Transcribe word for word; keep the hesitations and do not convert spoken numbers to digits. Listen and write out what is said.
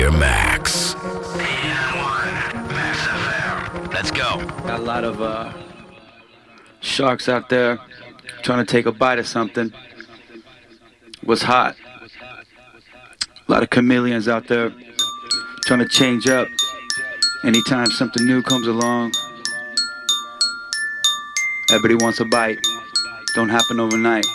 Dear Max. Max F M. Let's go. Got a lot of uh, sharks out there trying to take a bite of something. What's hot? A lot of chameleons out there trying to change up anytime something new comes along. Everybody wants a bite. Don't happen overnight.